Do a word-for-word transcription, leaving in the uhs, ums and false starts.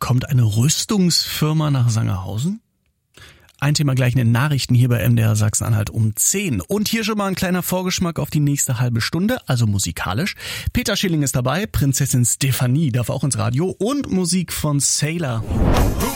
Kommt eine Rüstungsfirma nach Sangerhausen? Ein Thema gleich in den Nachrichten hier bei M D R Sachsen-Anhalt um zehn. Und hier schon mal ein kleiner Vorgeschmack auf die nächste halbe Stunde, also musikalisch. Peter Schilling ist dabei, Prinzessin Stefanie darf auch ins Radio und Musik von Sailor.